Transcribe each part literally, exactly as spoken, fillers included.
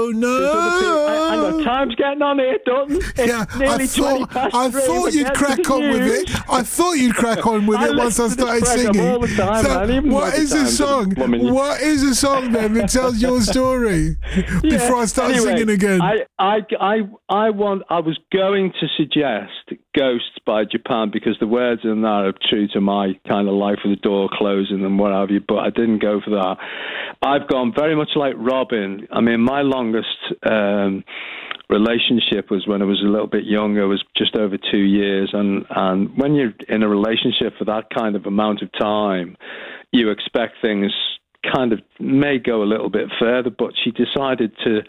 Oh no! Hang on, time's getting on here, Dutton. It's Yeah, nearly I twenty thought past I three. thought We're you'd getting crack to the on with news. it. I thought you'd crack on with I it once I listen to started this program singing. all the time, So, man, even what by the is a time that song? plumbing- What is a song then that tells your story? Before I start Anyway, singing again. I, I, I, I want. I was going to suggest "Ghosts" by Japan because the words in that are true to my kind of life with the door closing and what have you. But I didn't go for that. I've gone very much like Robin. I mean, my longest um, relationship was when I was a little bit younger. It was just over two years, and and when you're in a relationship for that kind of amount of time, you expect things kind of may go a little bit further, but she decided to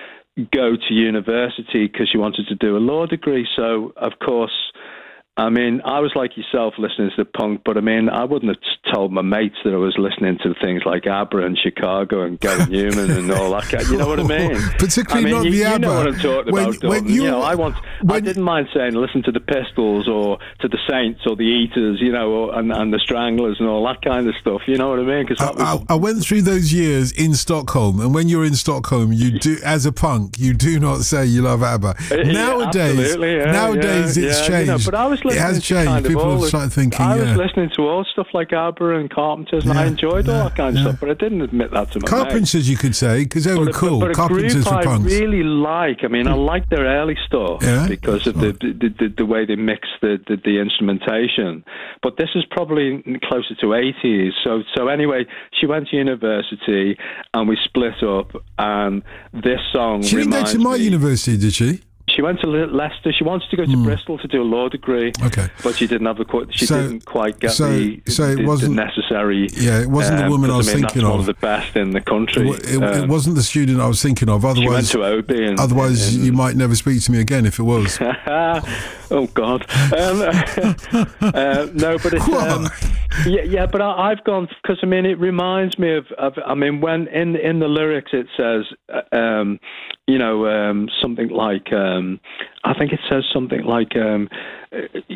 go to university because she wanted to do a law degree. So, of course, I mean, I was like yourself listening to the punk, but I mean, I wouldn't have told my mates that I was listening to things like ABBA and Chicago and Gary Newman and all that kind. You know what I mean? Particularly I mean, not you, the you ABBA. know what I'm talking when, about. when Dalton. you, you know, I want. when, I didn't mind saying listen to the Pistols or to the Saints or the Eaters, you know, or, and, and the Stranglers and all that kind of stuff. You know what I mean? Because I, I, I went through those years in Stockholm, and when you're in Stockholm, you do, as a punk, you do not say you love ABBA. Yeah, nowadays, yeah, nowadays yeah, it's yeah, changed. You know, but I was it listening has to changed. kind of People all have the- started thinking, I was yeah. listening to all stuff like ABBA and Carpenters, and Yeah, I enjoyed all yeah, that kind of yeah. stuff, but I didn't admit that to my mates. Carpenters, you could say, because they were But a- cool. But a Carpenters group for I punks. really like. I mean, I like their early stuff Yeah? because of the the, the the way they mix the, the the instrumentation. But this is probably closer to eighties. So so anyway, she went to university and we split up. And this song She didn't go reminds to my me- university, did she? She went to Le- Leicester. She wanted to go to Hmm. Bristol to do a law degree. Okay. But she didn't have the qu- she So- didn't quite get so- the, so it the, wasn't- the necessary. Yeah, it wasn't the um, woman I 'cause, was mean, thinking that's one of. of the best in the country. It, it, it Um, wasn't the student I was thinking of. She went Otherwise, to Obi. And, otherwise and- you might never speak to me again if it was. oh God. Um, uh, no, but it's um, yeah, yeah. But I, I've gone because I mean it reminds me of, of. I mean when in in the lyrics it says, uh, um, you know, um, something like um, I think it says something like um, uh,